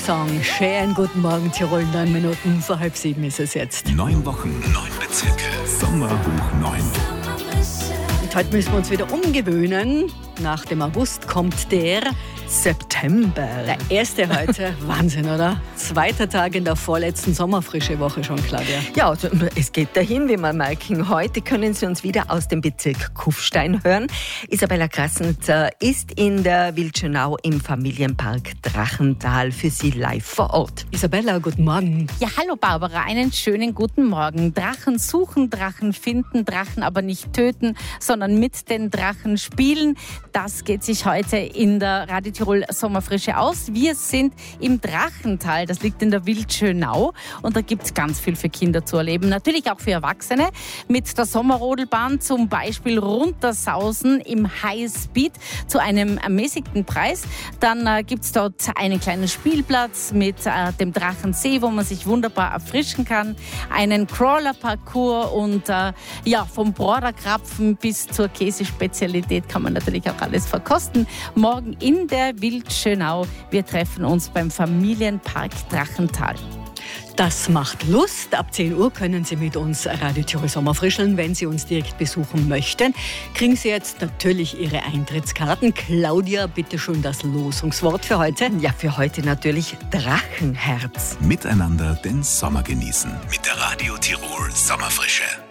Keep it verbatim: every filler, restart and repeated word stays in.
sagen, schönen guten Morgen Tirol, neun Minuten vor halb sieben ist es jetzt. Neun Wochen, neun Bezirke, Sommer hoch neun. Und heute müssen wir uns wieder umgewöhnen. Nach dem August kommt der September. Der erste heute. Wahnsinn, oder? Zweiter Tag in der vorletzten sommerfrische Woche schon, Claudia. Ja, also es geht dahin, wie wir merken. Heute können Sie uns wieder aus dem Bezirk Kufstein hören. Isabella Grassentzer ist in der Wildschönau im Familienpark Drachental für Sie live vor Ort. Isabella, guten Morgen. Ja, hallo Barbara, einen schönen guten Morgen. Drachen suchen, Drachen finden, Drachen aber nicht töten, sondern mit den Drachen spielen. Das geht sich heute in der Radio Tirol Sommerfrische aus. Wir sind im Drachental, das liegt in der Wildschönau und da gibt es ganz viel für Kinder zu erleben. Natürlich auch für Erwachsene mit der Sommerrodelbahn zum Beispiel runtersausen im Highspeed zu einem ermäßigten Preis. Dann äh, gibt es dort einen kleinen Spielplatz mit äh, dem Drachensee, wo man sich wunderbar erfrischen kann, einen Crawler-Parcours und äh, ja, vom Broderkrapfen bis zur Käsespezialität kann man natürlich auch alles verkosten. Morgen in der Wildschönau. Wir treffen uns beim Familienpark Drachental. Das macht Lust. Ab zehn Uhr können Sie mit uns Radio Tirol Sommerfrischeln. Wenn Sie uns direkt besuchen möchten, kriegen Sie jetzt natürlich Ihre Eintrittskarten. Claudia, bitte schön das Losungswort für heute. Ja, für heute natürlich Drachenherz. Miteinander den Sommer genießen mit der Radio Tirol Sommerfrische.